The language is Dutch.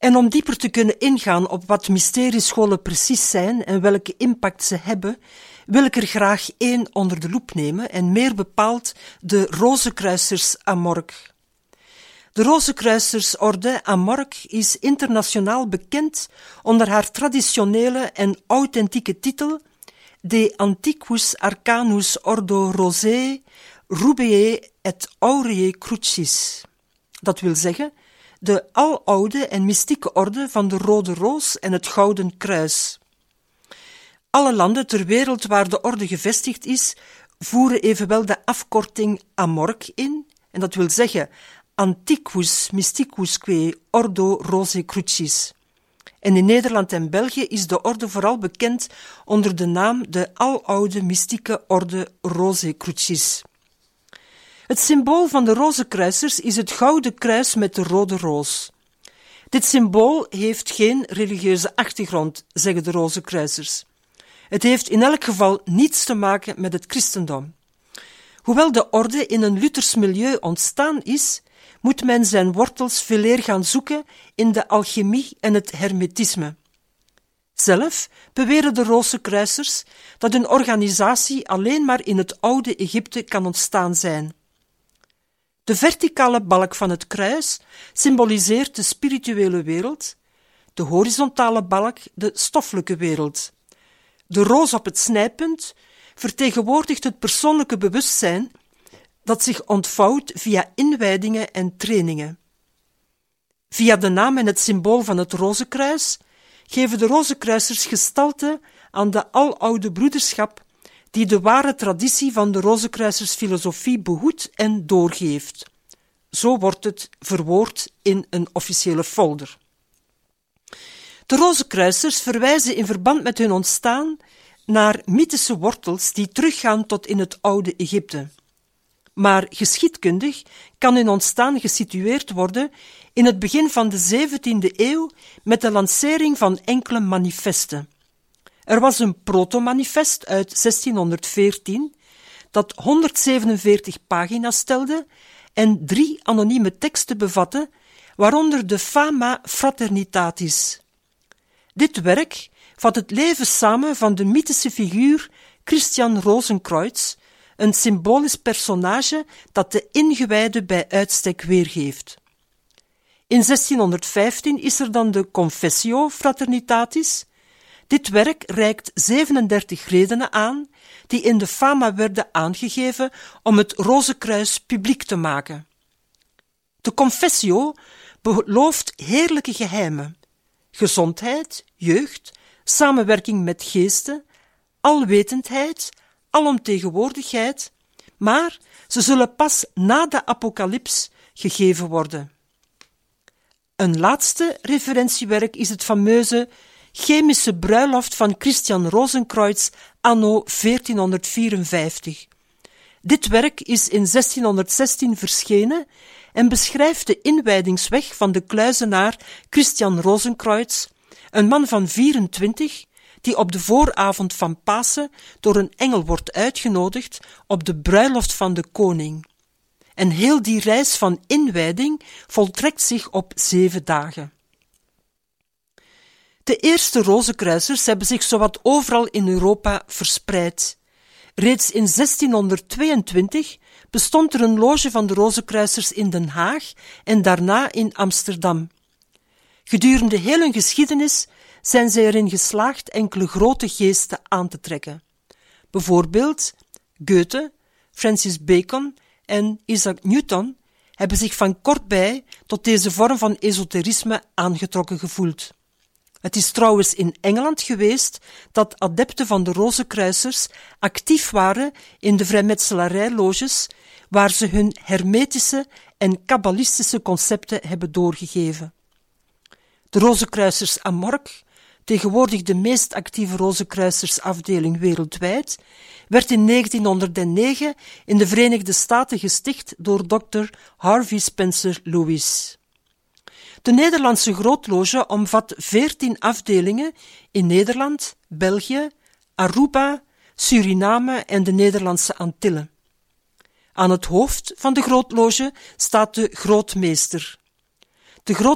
En om dieper te kunnen ingaan op wat mysteriescholen precies zijn en welke impact ze hebben, wil ik er graag 1 onder de loep nemen en meer bepaald de Rozenkruisers Amorc. De Rozenkruisersorde Amorc is internationaal bekend onder haar traditionele en authentieke titel De Antiquus Arcanus Ordo Rosei Rubeae et Aureae Crucis. Dat wil zeggen, de aloude en mystieke orde van de Rode Roos en het Gouden Kruis. Alle landen ter wereld waar de orde gevestigd is, voeren evenwel de afkorting Amorc in, en dat wil zeggen Antiquus Mysticusque Ordo Rosei Crucis. En in Nederland en België is de orde vooral bekend onder de naam de aloude mystieke orde Rosei Crucis. Het symbool van de Rozenkruisers is het gouden kruis met de rode roos. Dit symbool heeft geen religieuze achtergrond, zeggen de Rozenkruisers. Het heeft in elk geval niets te maken met het christendom. Hoewel de orde in een Luthers milieu ontstaan is, moet men zijn wortels veeleer gaan zoeken in de alchemie en het hermetisme. Zelf beweren de Rozenkruisers dat een organisatie alleen maar in het oude Egypte kan ontstaan zijn. De verticale balk van het kruis symboliseert de spirituele wereld, de horizontale balk de stoffelijke wereld. De roos op het snijpunt vertegenwoordigt het persoonlijke bewustzijn dat zich ontvouwt via inwijdingen en trainingen. Via de naam en het symbool van het Rozenkruis geven de Rozenkruisers gestalte aan de aloude broederschap die de ware traditie van de Rozenkruisersfilosofie behoedt en doorgeeft. Zo wordt het verwoord in een officiële folder. De Rozenkruisers verwijzen in verband met hun ontstaan naar mythische wortels die teruggaan tot in het oude Egypte. Maar geschiedkundig kan hun ontstaan gesitueerd worden in het begin van de 17e eeuw met de lancering van enkele manifesten. Er was een proto-manifest uit 1614 dat 147 pagina's telde en 3 anonieme teksten bevatte, waaronder de Fama Fraternitatis. Dit werk vat het leven samen van de mythische figuur Christian Rozenkreuz, een symbolisch personage dat de ingewijde bij uitstek weergeeft. In 1615 is er dan de Confessio Fraternitatis. Dit werk reikt 37 redenen aan, die in de Fama werden aangegeven om het Rozenkruis publiek te maken. De Confessio belooft heerlijke geheimen: gezondheid, jeugd, samenwerking met geesten, alwetendheid, alomtegenwoordigheid, maar ze zullen pas na de apocalyps gegeven worden. Een laatste referentiewerk is het fameuze Chemische bruiloft van Christian Rozenkreuz anno 1454. Dit werk is in 1616 verschenen en beschrijft de inwijdingsweg van de kluizenaar Christian Rozenkreuz, een man van 24, die op de vooravond van Pasen door een engel wordt uitgenodigd op de bruiloft van de koning. En heel die reis van inwijding voltrekt zich op 7 dagen. De eerste Rozenkruisers hebben zich zowat overal in Europa verspreid. Reeds in 1622 bestond er een loge van de Rozenkruisers in Den Haag en daarna in Amsterdam. Gedurende heel hun geschiedenis zijn zij erin geslaagd enkele grote geesten aan te trekken. Bijvoorbeeld Goethe, Francis Bacon en Isaac Newton hebben zich van kort bij tot deze vorm van esoterisme aangetrokken gevoeld. Het is trouwens in Engeland geweest dat adepten van de Rozenkruisers actief waren in de vrijmetselarijloges, waar ze hun hermetische en kabbalistische concepten hebben doorgegeven. De Rozenkruisers Amorc, tegenwoordig de meest actieve Rozenkruisersafdeling wereldwijd, werd in 1909 in de Verenigde Staten gesticht door Dr. Harvey Spencer Lewis. De Nederlandse Grootloge omvat 14 afdelingen in Nederland, België, Aruba, Suriname en de Nederlandse Antillen. Aan het hoofd van de Grootloge staat de Grootmeester. De